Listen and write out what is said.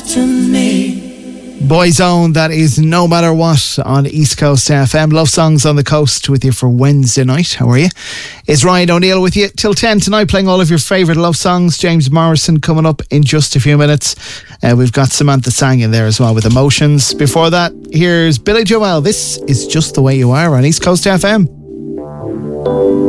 to me. Boyzone, that is No Matter What on East Coast FM. Love Songs on the Coast with you for Wednesday night. How are you? It's Ryan O'Neill with you till 10 tonight, playing all of your favourite love songs. James Morrison coming up in just a few minutes. We've got Samantha Sang in there as well with Emotions. Before that, here's Billy Joel. This is Just the Way You Are on East Coast FM.